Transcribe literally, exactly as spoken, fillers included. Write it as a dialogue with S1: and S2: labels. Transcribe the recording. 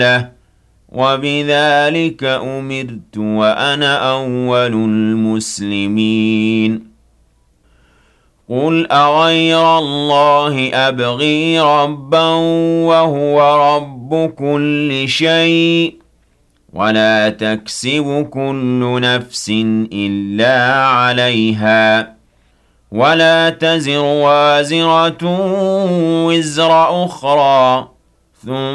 S1: وبذلك أمرت وأنا أول المسلمين قل أغير الله أبغي ربا وهو رب كل شيء ولا تكسب كل نفس إلا عليها ولا تزر وازرة وزر أخرى ثم